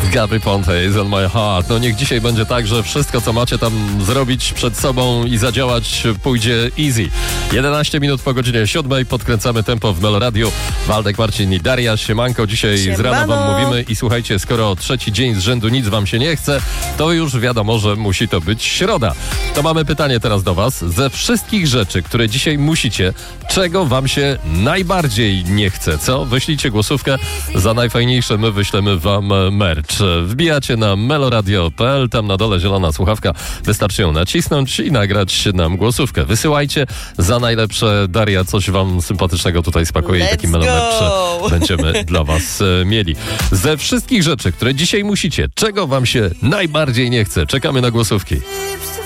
Gabry Ponte is on my heart. No niech dzisiaj będzie tak, że wszystko, co macie tam zrobić przed sobą i zadziałać, pójdzie easy. 11 minut po godzinie 7. Podkręcamy tempo w Meloradiu. Waldek, Marcin i Daria. Siemanko. Dzisiaj z rana wam mówimy i słuchajcie, skoro trzeci dzień z rzędu nic wam się nie chce, to już wiadomo, że musi to być środa. To mamy pytanie teraz do was. Ze wszystkich rzeczy, które dzisiaj musicie, czego wam się najbardziej nie chce, co? Wyślijcie głosówkę. Za najfajniejsze my wyślemy wam merch. Wbijacie na meloradio.pl, tam na dole zielona słuchawka. Wystarczy ją nacisnąć i nagrać nam głosówkę. Wysyłajcie. Za najlepsze Daria coś wam sympatycznego tutaj spakuje i taki melomerch będziemy dla was mieli. Ze wszystkich rzeczy, które dzisiaj musicie, czego wam się najbardziej nie chce? Czekamy na głosówki.